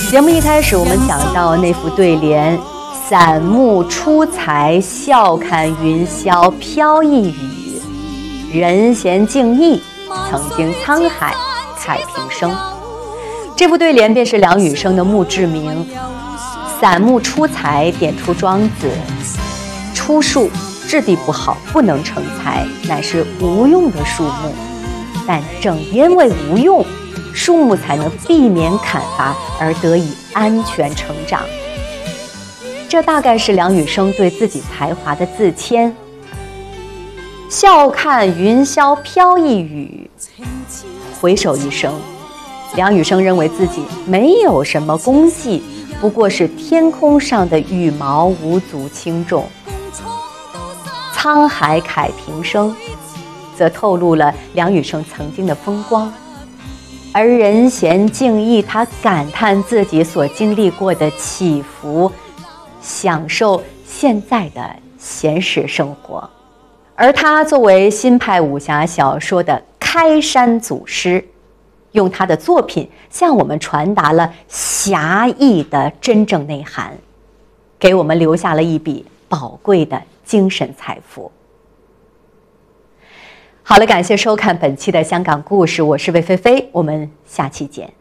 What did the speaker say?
节目一开始，我们讲到那副对联：散目出才，笑看云霄飘逸语，人闲静逸，曾经沧海慨平生。这副对联便是梁羽生的墓志铭。散目出才点出庄子：出树质地不好，不能成材，乃是无用的树木。但正因为无用，树木才能避免砍伐而得以安全成长。这大概是梁羽生对自己才华的自谦。笑看云霄飘逸语，回首一生，梁羽生认为自己没有什么功绩，不过是天空上的羽毛，无足轻重。沧海慨平生，则透露了梁羽生曾经的风光。而人闲静逸，他感叹自己所经历过的起伏，享受现在的闲适生活。而他作为新派武侠小说的开山祖师，用他的作品向我们传达了侠义的真正内涵，给我们留下了一笔宝贵的精神财富。好了，感谢收看本期的香港故事，我是魏菲菲，我们下期见。